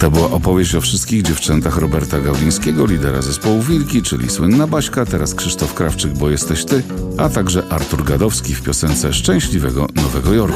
To była opowieść o wszystkich dziewczętach Roberta Gaudińskiego, lidera zespołu Wilki, czyli słynna Baśka, teraz Krzysztof Krawczyk, bo jesteś ty, a także Artur Gadowski w piosence Szczęśliwego Nowego Jorku.